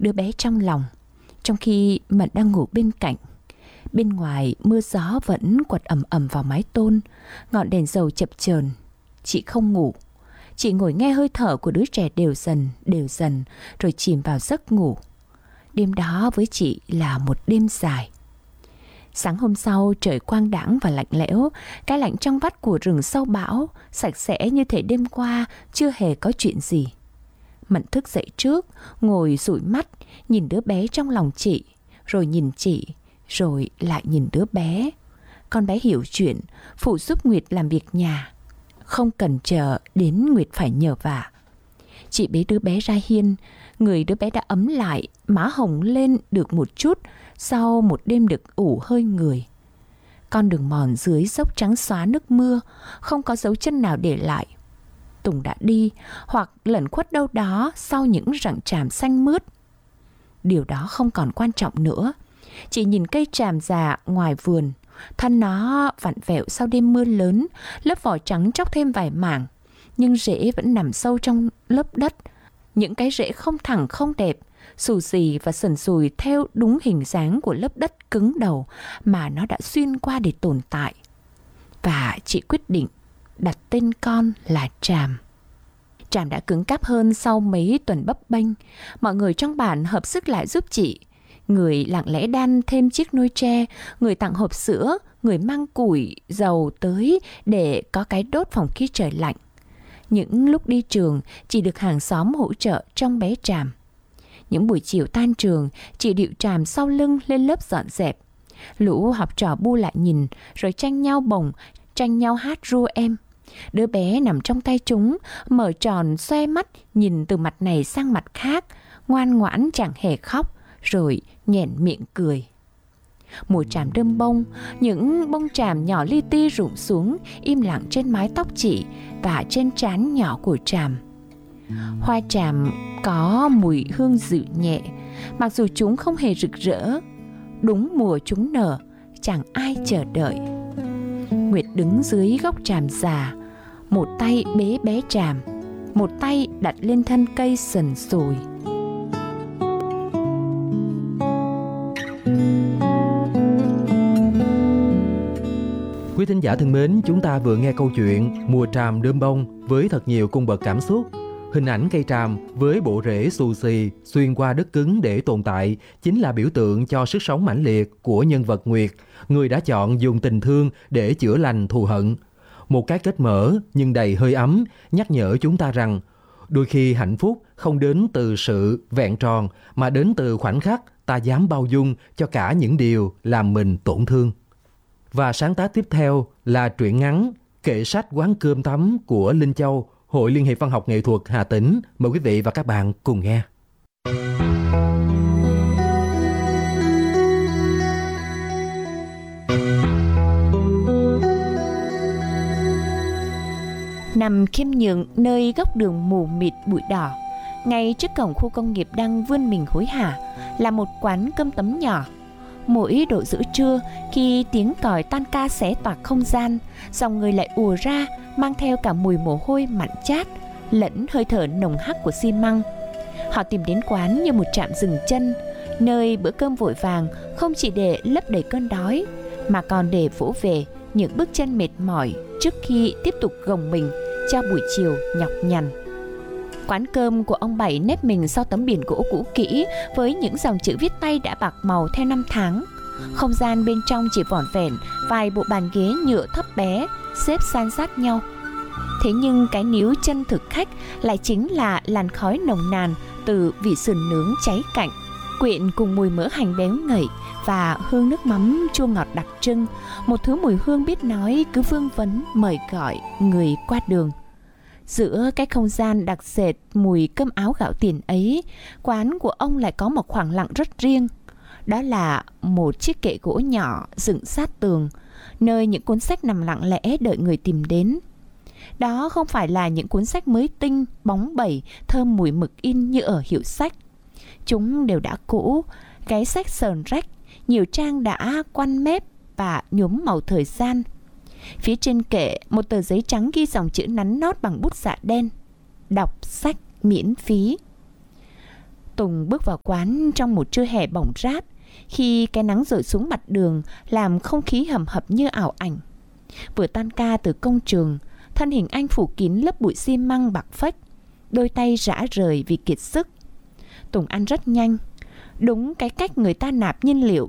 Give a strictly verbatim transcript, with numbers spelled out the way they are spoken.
đứa bé trong lòng, trong khi Mận đang ngủ bên cạnh. Bên ngoài mưa gió vẫn quật ầm ầm vào mái tôn, ngọn đèn dầu chập chờn. Chị không ngủ, chị ngồi nghe hơi thở của đứa trẻ đều dần, đều dần, rồi chìm vào giấc ngủ. Đêm đó với chị là một đêm dài. Sáng hôm sau trời quang đãng và lạnh lẽo, cái lạnh trong vắt của rừng sau bão, sạch sẽ như thể đêm qua chưa hề có chuyện gì. Mận thức dậy trước, ngồi dụi mắt, nhìn đứa bé trong lòng chị, rồi nhìn chị, rồi lại nhìn đứa bé. Con bé hiểu chuyện, phụ giúp Nguyệt làm việc nhà, không cần chờ đến Nguyệt phải nhờ vả. Chị bế đứa bé ra hiên, người đứa bé đã ấm lại, má hồng lên được một chút sau một đêm được ủ hơi người. Con đường mòn dưới dốc trắng xóa nước mưa, không có dấu chân nào để lại. Tùng đã đi hoặc lẩn khuất đâu đó sau những rặng tràm xanh mướt. Điều đó không còn quan trọng nữa. Chị nhìn cây tràm già ngoài vườn, thân nó vặn vẹo sau đêm mưa lớn, lớp vỏ trắng tróc thêm vài mảng, nhưng rễ vẫn nằm sâu trong lớp đất. Những cái rễ không thẳng không đẹp, xù xì và sần sùi theo đúng hình dáng của lớp đất cứng đầu mà nó đã xuyên qua để tồn tại. Và chị quyết định đặt tên con là Tràm. Tràm đã cứng cáp hơn sau mấy tuần bấp bênh. Mọi người trong bản hợp sức lại giúp chị. Người lặng lẽ đan thêm chiếc nôi tre, người tặng hộp sữa, người mang củi, dầu tới để có cái đốt phòng khi trời lạnh. Những lúc đi trường, chị được hàng xóm hỗ trợ trông bé Tràm. Những buổi chiều tan trường, chị điệu Tràm sau lưng lên lớp dọn dẹp. Lũ học trò bu lại nhìn, rồi tranh nhau bồng, tranh nhau hát ru em. Đứa bé nằm trong tay chúng, mở tròn xoe mắt, nhìn từ mặt này sang mặt khác, ngoan ngoãn chẳng hề khóc, rồi nhoẻn miệng cười. Mùa tràm đơm bông, những bông tràm nhỏ li ti rụng xuống, im lặng trên mái tóc chị và trên trán nhỏ của Tràm. Hoa tràm có mùi hương dịu nhẹ, mặc dù chúng không hề rực rỡ. Đúng mùa chúng nở, chẳng ai chờ đợi. Nguyệt đứng dưới gốc tràm già, một tay bế bé Tràm, một tay đặt lên thân cây sần sùi. Quý thính giả thân mến, chúng ta vừa nghe câu chuyện Mùa tràm đơm bông với thật nhiều cung bậc cảm xúc. Hình ảnh cây tràm với bộ rễ xù xì xuyên qua đất cứng để tồn tại chính là biểu tượng cho sức sống mãnh liệt của nhân vật Nguyệt, người đã chọn dùng tình thương để chữa lành thù hận. Một cái kết mở nhưng đầy hơi ấm, nhắc nhở chúng ta rằng đôi khi hạnh phúc không đến từ sự vẹn tròn mà đến từ khoảnh khắc ta dám bao dung cho cả những điều làm mình tổn thương. Và sáng tác tiếp theo là truyện ngắn Kệ sách quán cơm tấm của Linh Châu, Hội Liên hiệp Văn học Nghệ thuật Hà Tĩnh. Mời quý vị và các bạn cùng nghe. Nằm khiêm nhượng nơi góc đường mù mịt bụi đỏ, ngay trước cổng khu công nghiệp đang vươn mình hối hả, là một quán cơm tấm nhỏ. Mỗi độ giữa trưa, khi tiếng còi tan ca xé toạc không gian, dòng người lại ùa ra, mang theo cả mùi mồ hôi mặn chát, lẫn hơi thở nồng hắc của xi măng. Họ tìm đến quán như một trạm dừng chân, nơi bữa cơm vội vàng không chỉ để lấp đầy cơn đói, mà còn để vỗ về những bước chân mệt mỏi trước khi tiếp tục gồng mình cho buổi chiều nhọc nhằn. Quán cơm của ông Bảy nép mình sau tấm biển gỗ cũ kỹ với những dòng chữ viết tay đã bạc màu theo năm tháng. Không gian bên trong chỉ vỏn vẹn vài bộ bàn ghế nhựa thấp bé xếp san sát nhau. Thế nhưng cái níu chân thực khách lại chính là làn khói nồng nàn từ vỉ sườn nướng cháy cạnh, quyện cùng mùi mỡ hành béo ngậy và hương nước mắm chua ngọt đặc trưng, một thứ mùi hương biết nói cứ vương vấn mời gọi người qua đường. Giữa cái không gian đặc sệt mùi cơm áo gạo tiền ấy, quán của ông lại có một khoảng lặng rất riêng. Đó là một chiếc kệ gỗ nhỏ dựng sát tường, nơi những cuốn sách nằm lặng lẽ đợi người tìm đến. Đó không phải là những cuốn sách mới tinh, bóng bẩy, thơm mùi mực in như ở hiệu sách. Chúng đều đã cũ, cái sách sờn rách, nhiều trang đã quăn mép và nhuốm màu thời gian. Phía trên kệ, một tờ giấy trắng ghi dòng chữ nắn nót bằng bút dạ đen: đọc sách miễn phí. Tùng bước vào quán trong một trưa hè bỏng rát, khi cái nắng rọi xuống mặt đường làm không khí hầm hập như ảo ảnh. Vừa tan ca từ công trường, thân hình anh phủ kín lớp bụi xi măng bạc phách, đôi tay rã rời vì kiệt sức. Tùng ăn rất nhanh, đúng cái cách người ta nạp nhiên liệu